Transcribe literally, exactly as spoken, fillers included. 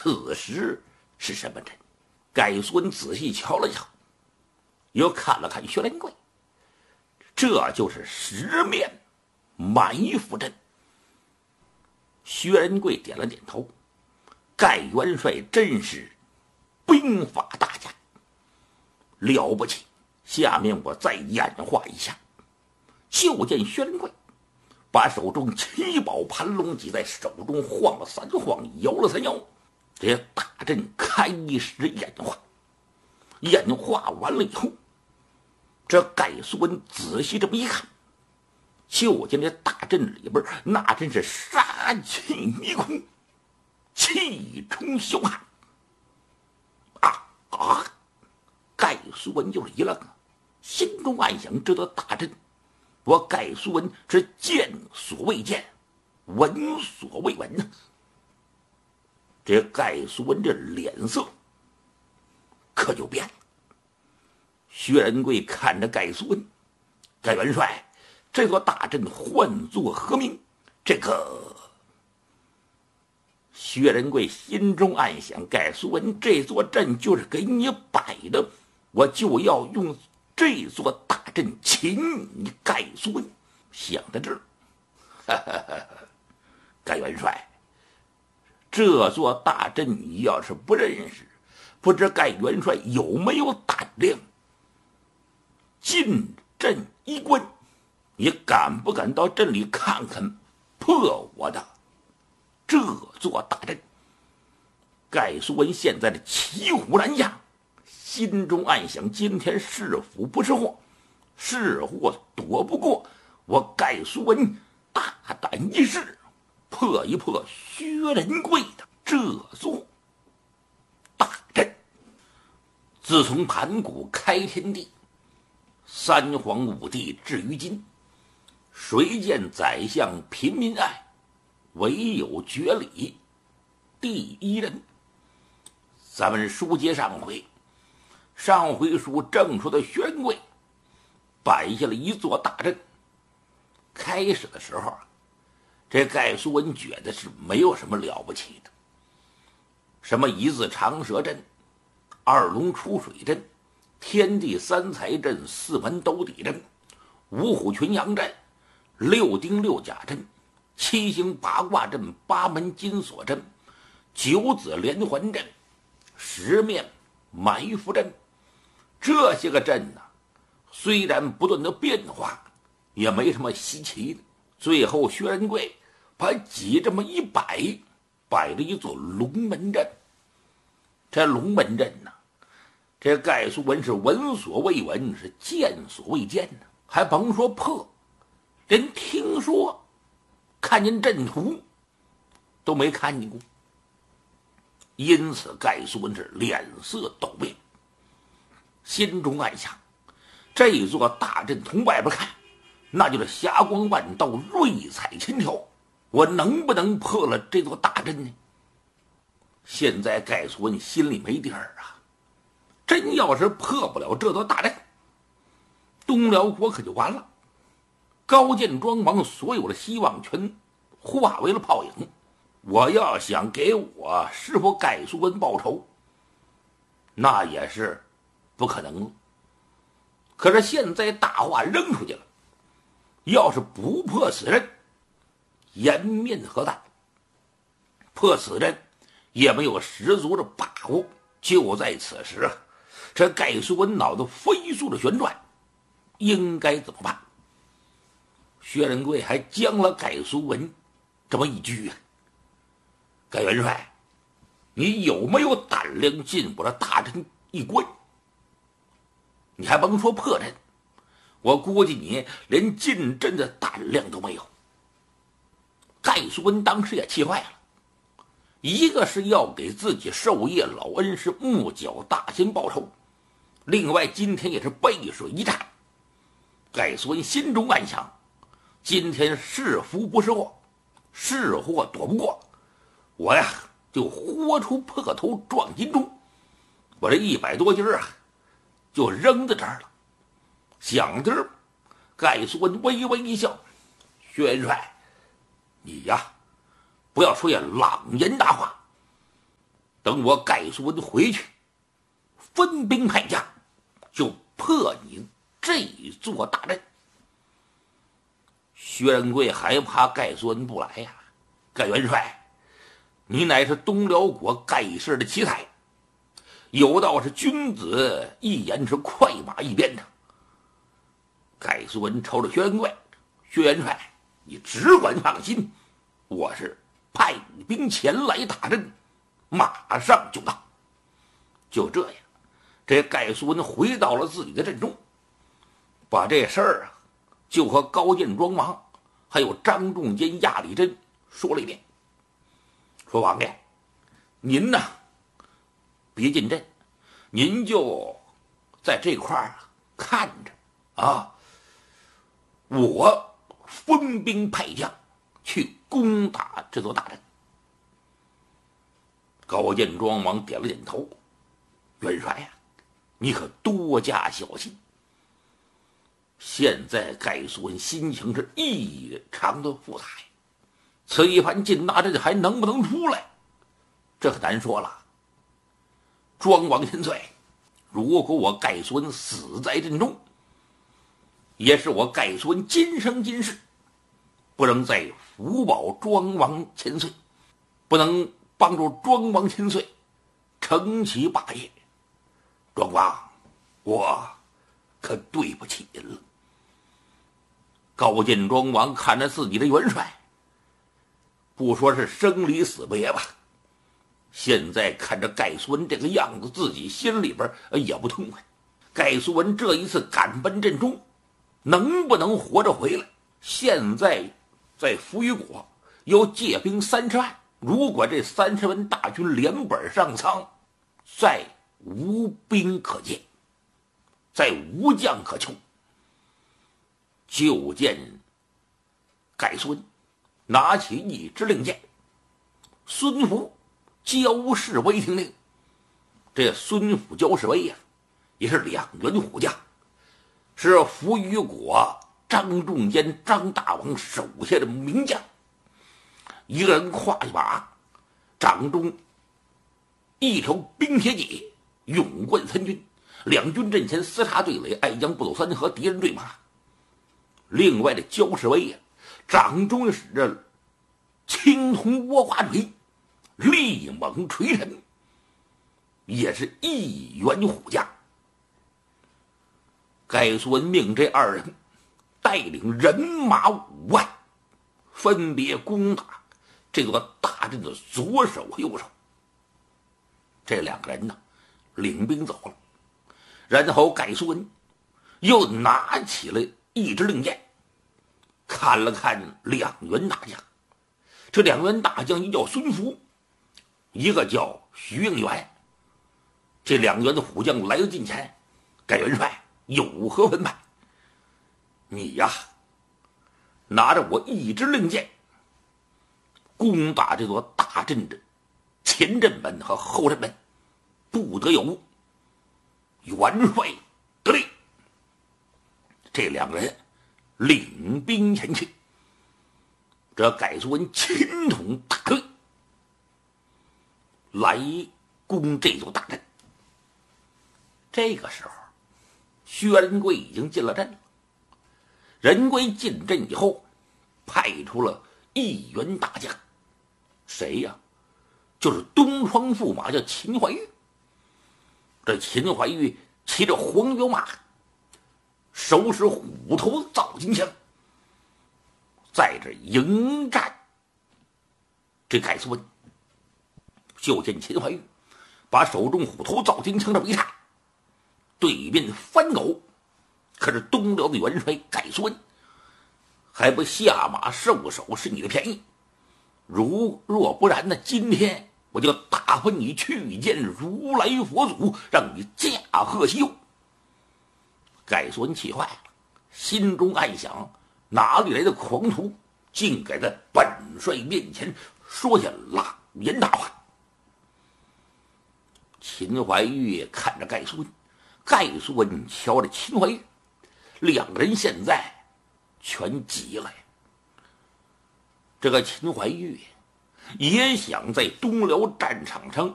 此时是什么阵？盖苏文仔细瞧了瞧，又看了看薛仁贵，这就是十面埋伏阵。薛仁贵点了点头，盖元帅真是兵法大家，了不起。下面我再演化一下。就见薛仁贵把手中七宝盘龙戟在手中晃了三晃，摇了三摇，这大阵开始演化。演化完了以后，这盖苏文仔细这么一看，就见这大阵里边那真是杀气迷空，气冲霄汉。啊啊！盖苏文就是一愣啊，心中暗想：这座大阵，我盖苏文是见所未见，闻所未闻呢。这盖苏文这脸色可就变了。薛仁贵看着盖苏文，盖元帅，这座大阵唤作何名？这个薛仁贵心中暗想：盖苏文，这座阵就是给你摆的，我就要用这座大阵擒你盖苏文。想到这儿，哈哈哈，盖元帅，这座大阵你要是不认识，不知盖元帅有没有胆量进阵一关？你敢不敢到阵里看看破我的这座大阵？盖苏文现在的骑虎难下，心中暗想：今天是福不是祸，是祸躲不过，我盖苏文大胆一试，破一破薛仁贵的这座大阵。自从盘古开天地，三皇五帝至于今，谁见宰相平民爱，唯有绝礼第一人。咱们书接上回，上回书正说的薛仁贵摆下了一座大阵。开始的时候，这盖苏文觉得是没有什么了不起的，什么一字长蛇阵、二龙出水阵、天地三才阵、四门斗底阵、五虎群羊阵、六丁六甲阵、七星八卦阵、八门金锁阵、九子连环阵、十面埋伏阵。这些个阵呢，虽然不断的变化，也没什么稀奇的。最后薛仁贵把戟这么一摆，摆了一座龙门阵。这龙门阵呢，这盖苏文是闻所未闻，是见所未见呢，还甭说破，连听说看见阵图都没看见过。因此盖苏文是脸色陡变，心中暗想：这座大阵从外边看，那就是霞光万道，瑞彩千条，我能不能破了这座大阵呢？现在盖苏文心里没底儿啊，真要是破不了这座大阵，东辽国可就完了。高见庄王所有的希望全化为了泡影，我要想给我师傅盖苏文报仇，那也是不可能了。可是现在大话扔出去了，要是不破此阵，颜面何在？破此阵也没有十足的把握。就在此时啊，这盖苏文脑子飞速的旋转，应该怎么办？薛仁贵还将了盖苏文这么一句啊：盖元帅，你有没有胆量进我的大阵一关？你还甭说破阵，我估计你连进阵的胆量都没有。盖苏文当时也气坏了，一个是要给自己授业老恩师木角大仙报仇，另外今天也是背水一战。盖苏文心中暗想：今天是福不是祸，是祸躲不过，我呀就豁出破头撞金钟，我这一百多斤啊就扔在这儿了。想着，盖苏文微微一笑：薛元帅，你呀不要说些朗言大话， 等我盖苏文回去，分兵派将，就破你这座大阵。薛仁贵还怕盖苏文不来呀、啊？盖元帅，你乃是东辽国盖氏的奇才，有道是君子一言是快马一鞭的。盖苏文瞅着薛仁贵，薛元帅，你只管放心，我是派兵前来打阵，马上就到。就这样，这盖苏文回到了自己的阵中，把这事儿啊，就和高建庄王还有张仲坚、亚里真说了一遍。说王爷，您呢别进阵，您就在这块儿看着啊，我分兵派将去攻打这座大阵。高建庄王点了点头，元帅呀、啊，你可多加小心。现在盖苏文心情是异常的复杂，此一番进大阵还能不能出来，这可难说了。庄王千岁，如果我盖苏文死在阵中，也是我盖苏文今生今世不能再福保庄王千岁，不能帮助庄王千岁承其霸业。庄王，我可对不起您了。高建庄王看着自己的元帅，不说是生离死别吧，现在看着盖苏文这个样子，自己心里边也不痛快。盖苏文这一次赶奔阵中，能不能活着回来？现在在扶余国有借兵三十万，如果这三十万大军连本上苍，再无兵可借，再无将可求。就见盖苏文拿起一支令箭，孙福焦氏威听令。这孙福焦氏威呀、啊，也是两员虎将，是扶余国张仲坚张大王手下的名将。一个人跨一马，掌中一条冰铁戟，勇冠三军，两军阵前厮杀对垒，爱将不走三河，敌人坠马。另外的焦士威呀、啊，掌中使着青铜倭瓜锤，力猛锤神，也是一员虎将。盖苏文命这二人带领人马五万，分别攻打这座大阵的左手和右手。这两个人呢，领兵走了，然后盖苏文又拿起了一支令箭，看了看两员大将。这两员大将，一叫孙福，一个叫徐应元。这两员的虎将来到近前，盖元帅有何分派？你呀，拿着我一支令箭，攻打这座大阵的前阵门和后阵门，不得有误。元帅得令。这两个人领兵前去。这盖苏文亲统大队来攻这座大阵。这个时候，薛仁贵已经进了阵了。仁贵进阵以后，派出了一员大将，谁呀？就是东窗驸马，叫秦怀玉。这秦怀玉骑着黄骠马，手使虎头造金枪，在这迎战这盖苏文。就见秦怀玉把手中虎头造金枪这么一插，对面翻狗。可是东辽的元帅盖苏文还不下马受首，是你的便宜。如若不然呢，今天我就打发你去见如来佛祖，让你驾鹤西游。盖苏文气坏了，心中暗想，哪里来的狂徒，竟敢在本帅面前说下狼言大话。秦怀玉看着盖苏文，盖苏文瞧着秦怀玉，两个人现在全急了呀。这个秦怀玉也想在东辽战场上